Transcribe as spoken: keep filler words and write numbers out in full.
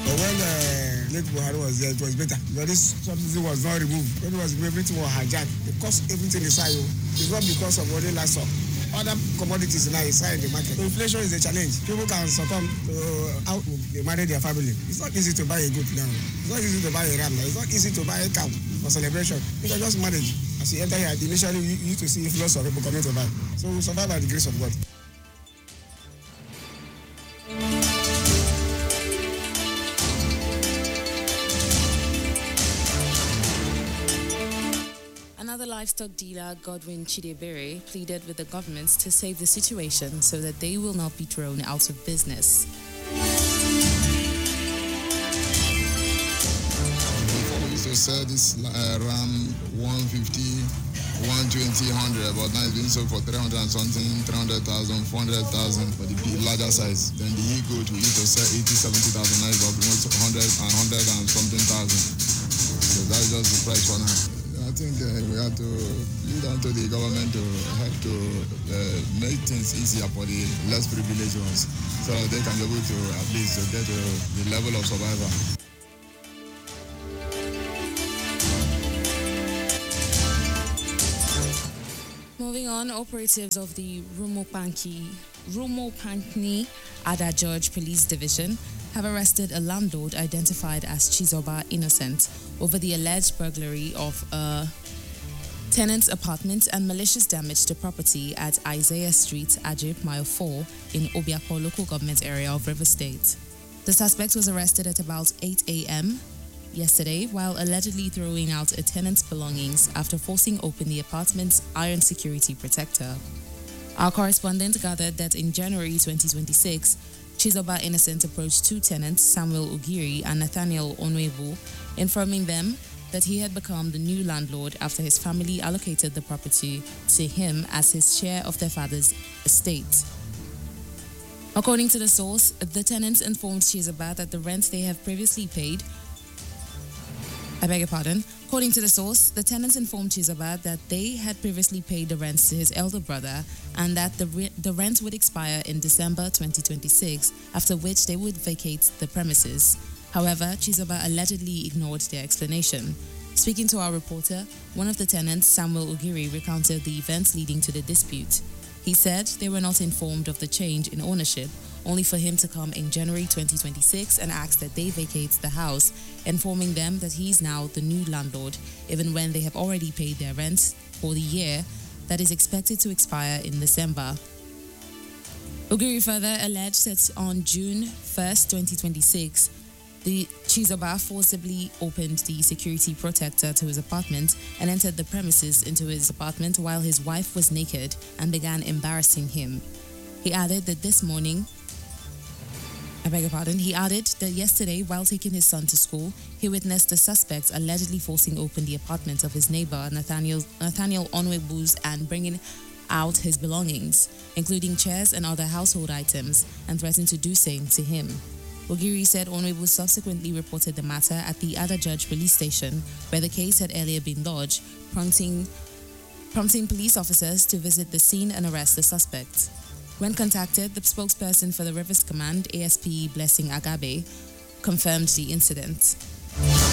But when uh, late Buhari was there, it was better. Because this subsidy was not removed. When it was removed, everything was hijacked. It cost everything inside you. It's not because of only livestock. Other commodities now inside the market. Inflation is a challenge. People can succumb to how they manage their family. It's not easy to buy a goat now. It's not easy to buy a ram now. It's not easy to buy a cow for celebration. You can just manage. As you enter here, initially you used to see influx of people coming to buy. So we survive by the grace of God. Another livestock dealer, Godwin Chidebere, pleaded with the government to save the situation so that they will not be thrown out of business. We used to sell this uh, ram one fifty, one twenty, one hundred, but now it's being sold for three hundred and something, three hundred thousand, four hundred thousand for the larger size. Then the e-goat we used to sell eighty, seventy thousand, now it's almost one hundred and one hundred and something thousand. So that's just the price for now. I think uh, we have to lead on to the government to help to uh, make things easier for the less privileged ones so they can be able to at least to get to the level of survival. Moving on, operatives of the Rumopanki, Rumopankni Ada George Police Division have arrested a landlord identified as Chizoba Innocent over the alleged burglary of a tenant's apartment and malicious damage to property at Isaiah Street, Ajib, Mile four in Obiakpo local government area of River State. The suspect was arrested at about eight a.m. yesterday while allegedly throwing out a tenant's belongings after forcing open the apartment's iron security protector. Our correspondent gathered that in January twenty twenty-six, Chizoba Innocent approached two tenants, Samuel Ugiri and Nathaniel Onwebu, informing them that he had become the new landlord after his family allocated the property to him as his share of their father's estate. According to the source, the tenants informed Chizoba that the rent they have previously paid I beg your pardon. According to the source, the tenants informed Chizoba that they had previously paid the rent to his elder brother and that the, re- the rent would expire in December twenty twenty-six, after which they would vacate the premises. However, Chizoba allegedly ignored their explanation. Speaking to our reporter, one of the tenants, Samuel Ugiri, recounted the events leading to the dispute. He said they were not informed of the change in ownership, only for him to come in January twenty twenty-six and ask that they vacate the house, informing them that he is now the new landlord, even when they have already paid their rent for the year that is expected to expire in December. Ugiri further alleged that on June first, twenty twenty-six, the Chizoba forcibly opened the security protector to his apartment and entered the premises into his apartment while his wife was naked and began embarrassing him. He added that this morning, I beg your pardon, he added that yesterday, while taking his son to school, he witnessed the suspects allegedly forcing open the apartment of his neighbor, Nathaniel, Nathaniel Onwebu's, and bringing out his belongings, including chairs and other household items, and threatened to do same to him. Ogiri said Onwebu subsequently reported the matter at the Ada Judge police station, where the case had earlier been lodged, prompting, prompting police officers to visit the scene and arrest the suspect. When contacted, the spokesperson for the Rivers Command, A S P Blessing Agabe, confirmed the incident.